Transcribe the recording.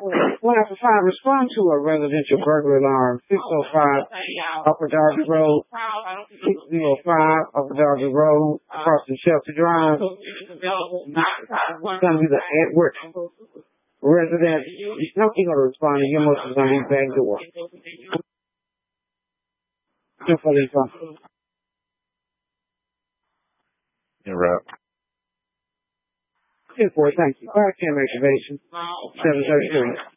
Line for 5, respond to a residential burglary alarm. 605 Upper Darby Road. 605 Upper Darby Road. Across the Shelter Drive. It's going to be the Edward resident. He's not going to respond to your motion on his back door. You're up. 10-4, thank you. 5-10 activation. 733.